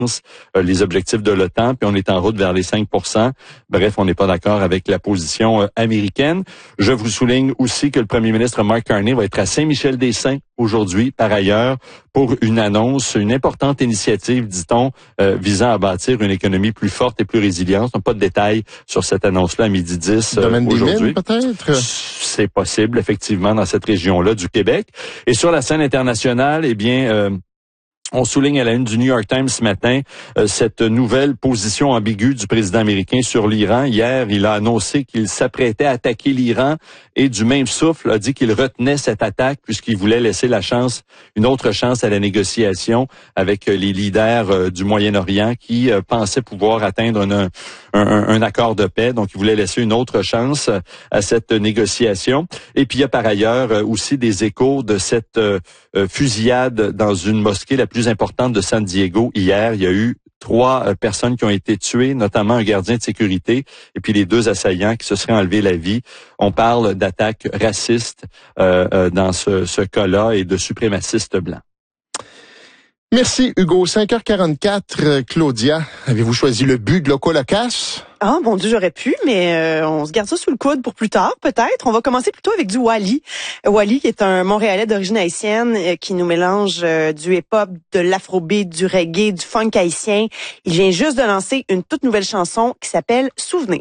les objectifs de l'OTAN, puis on est en route vers les 5%. Bref, on n'est pas d'accord avec la position américaine. Je vous souligne aussi que le premier ministre Mark Carney va être à Saint-Michel-des-Saints aujourd'hui, par ailleurs, pour une annonce, une importante initiative, dit-on, visant à bâtir une économie plus forte et plus résiliente. On n'a pas de détails sur cette annonce-là à 12h10 Domaine aujourd'hui. des mines, peut-être? C'est possible, effectivement, dans cette région-là du Québec. Et sur la scène internationale, eh bien... on souligne à la une du New York Times ce matin cette nouvelle position ambiguë du président américain sur l'Iran. Hier, il a annoncé qu'il s'apprêtait à attaquer l'Iran et du même souffle a dit qu'il retenait cette attaque puisqu'il voulait laisser une autre chance à la négociation avec les leaders du Moyen-Orient qui pensaient pouvoir atteindre un accord de paix. Donc, il voulait laisser une autre chance à cette négociation. Et puis, il y a par ailleurs aussi des échos de cette fusillade dans une mosquée la plus importante de San Diego hier. Il y a eu 3 personnes qui ont été tuées, notamment un gardien de sécurité et puis les 2 assaillants qui se seraient enlevés la vie. On parle d'attaques racistes dans ce cas-là et de suprémacistes blancs. Merci Hugo. 5h44, Claudia, avez-vous choisi le but de Loco Locas? Ah, bon Dieu, j'aurais pu, mais on se garde ça sous le coude pour plus tard, peut-être. On va commencer plutôt avec du Wally. Wally, qui est un Montréalais d'origine haïtienne, qui nous mélange du hip-hop, de l'afrobeat, du reggae, du funk haïtien. Il vient juste de lancer une toute nouvelle chanson qui s'appelle « Souvenir ».